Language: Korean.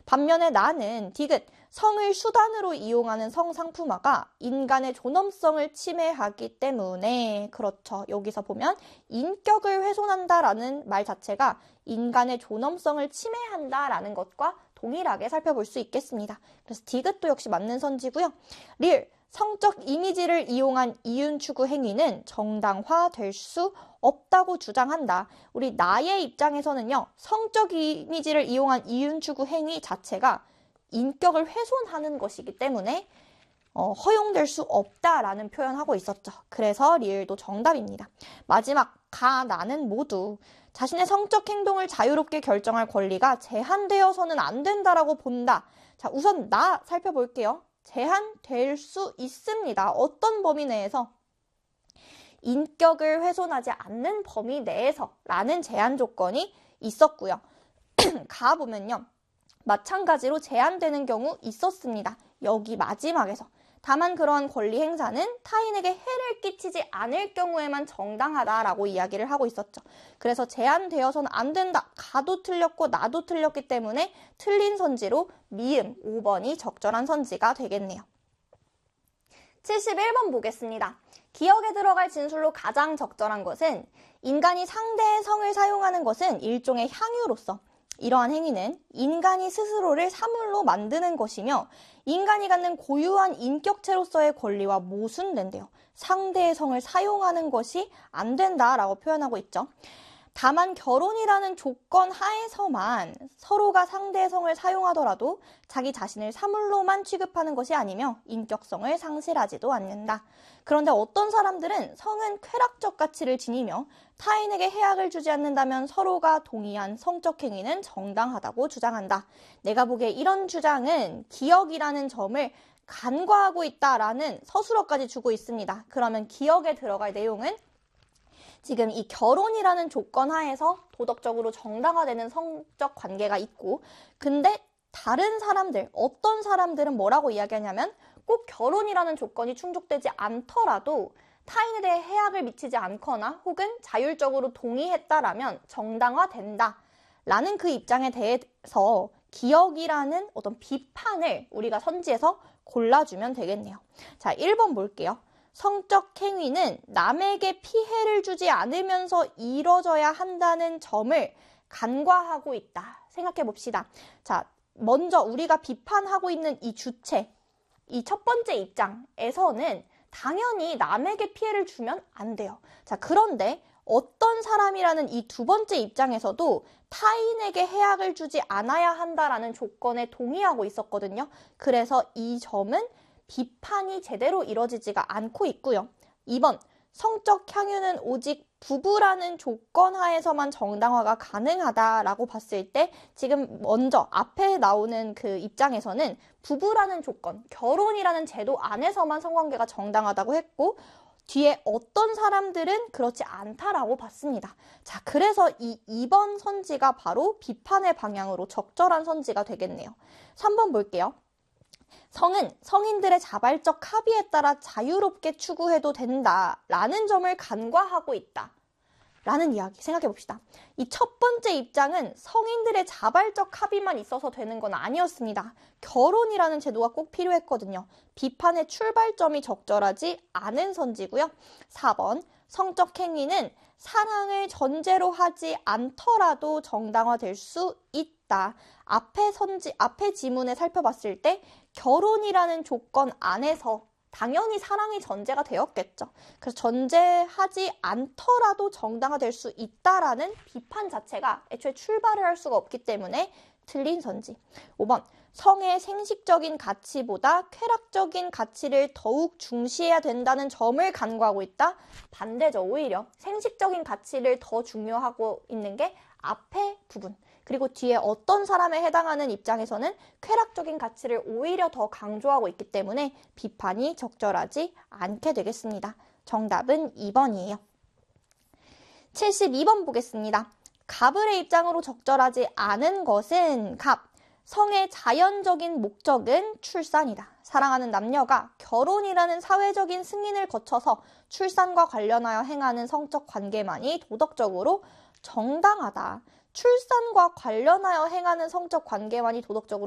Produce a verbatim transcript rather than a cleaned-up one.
반면에 나는 디귿 성을 수단으로 이용하는 성상품화가 인간의 존엄성을 침해하기 때문에 그렇죠. 여기서 보면 인격을 훼손한다라는 말 자체가 인간의 존엄성을 침해한다라는 것과 동일하게 살펴볼 수 있겠습니다. 그래서 디귿도 역시 맞는 선지고요. 릴 성적 이미지를 이용한 이윤 추구 행위는 정당화될 수 없다고 주장한다. 우리 나의 입장에서는요. 성적 이미지를 이용한 이윤 추구 행위 자체가 인격을 훼손하는 것이기 때문에 어, 허용될 수 없다라는 표현하고 있었죠. 그래서 리을도 정답입니다. 마지막 가, 나는 모두 자신의 성적 행동을 자유롭게 결정할 권리가 제한되어서는 안 된다라고 본다. 자, 우선 나 살펴볼게요. 제한될 수 있습니다. 어떤 범위 내에서? 인격을 훼손하지 않는 범위 내에서 라는 제한 조건이 있었고요. 가보면요. 마찬가지로 제한되는 경우 있었습니다. 여기 마지막에서. 다만 그러한 권리 행사는 타인에게 해를 끼치지 않을 경우에만 정당하다라고 이야기를 하고 있었죠. 그래서 제한되어서는 안 된다. 가도 틀렸고 나도 틀렸기 때문에 틀린 선지로 미음 오 번이 적절한 선지가 되겠네요. 칠십일 번 보겠습니다. 기억에 들어갈 진술로 가장 적절한 것은 인간이 상대의 성을 사용하는 것은 일종의 향유로서 이러한 행위는 인간이 스스로를 사물로 만드는 것이며 인간이 갖는 고유한 인격체로서의 권리와 모순된대요. 상대의 성을 사용하는 것이 안 된다라고 표현하고 있죠. 다만 결혼이라는 조건 하에서만 서로가 상대의 성을 사용하더라도 자기 자신을 사물로만 취급하는 것이 아니며 인격성을 상실하지도 않는다. 그런데 어떤 사람들은 성은 쾌락적 가치를 지니며 타인에게 해악을 주지 않는다면 서로가 동의한 성적 행위는 정당하다고 주장한다. 내가 보기에 이런 주장은 기억이라는 점을 간과하고 있다라는 서술어까지 주고 있습니다. 그러면 기억에 들어갈 내용은 지금 이 결혼이라는 조건 하에서 도덕적으로 정당화되는 성적 관계가 있고 근데 다른 사람들, 어떤 사람들은 뭐라고 이야기하냐면 꼭 결혼이라는 조건이 충족되지 않더라도 타인에 대해 해악을 미치지 않거나 혹은 자율적으로 동의했다라면 정당화된다 라는 그 입장에 대해서 기억이라는 어떤 비판을 우리가 선지에서 골라주면 되겠네요. 자, 일 번 볼게요. 성적 행위는 남에게 피해를 주지 않으면서 이뤄져야 한다는 점을 간과하고 있다. 생각해 봅시다. 자, 먼저 우리가 비판하고 있는 이 주체, 이 첫 번째 입장에서는 당연히 남에게 피해를 주면 안 돼요. 자, 그런데 어떤 사람이라는 이 두 번째 입장에서도 타인에게 해악을 주지 않아야 한다라는 조건에 동의하고 있었거든요. 그래서 이 점은 비판이 제대로 이뤄지지가 않고 있고요. 이 번, 성적 향유는 오직 부부라는 조건 하에서만 정당화가 가능하다라고 봤을 때 지금 먼저 앞에 나오는 그 입장에서는 부부라는 조건, 결혼이라는 제도 안에서만 성관계가 정당하다고 했고 뒤에 어떤 사람들은 그렇지 않다라고 봤습니다. 자, 그래서 이 이 번 선지가 바로 비판의 방향으로 적절한 선지가 되겠네요. 삼 번 볼게요. 성은 성인들의 자발적 합의에 따라 자유롭게 추구해도 된다라는 점을 간과하고 있다. 라는 이야기 생각해 봅시다. 이 첫 번째 입장은 성인들의 자발적 합의만 있어서 되는 건 아니었습니다. 결혼이라는 제도가 꼭 필요했거든요. 비판의 출발점이 적절하지 않은 선지고요. 사 번, 성적 행위는 사랑을 전제로 하지 않더라도 정당화될 수 있다. 앞에 선지, 앞에 지문에 살펴봤을 때 결혼이라는 조건 안에서 당연히 사랑이 전제가 되었겠죠. 그래서 전제하지 않더라도 정당화될 수 있다라는 비판 자체가 애초에 출발을 할 수가 없기 때문에 틀린 선지. 오 번, 성의 생식적인 가치보다 쾌락적인 가치를 더욱 중시해야 된다는 점을 간과하고 있다. 반대죠. 오히려 생식적인 가치를 더 중요하고 있는 게 앞에 부분. 그리고 뒤에 어떤 사람에 해당하는 입장에서는 쾌락적인 가치를 오히려 더 강조하고 있기 때문에 비판이 적절하지 않게 되겠습니다. 정답은 이 번이에요. 칠십이 번 보겠습니다. 갑을의 입장으로 적절하지 않은 것은 갑. 성의 자연적인 목적은 출산이다. 사랑하는 남녀가 결혼이라는 사회적인 승인을 거쳐서 출산과 관련하여 행하는 성적 관계만이 도덕적으로 정당하다. 출산과 관련하여 행하는 성적 관계만이 도덕적으로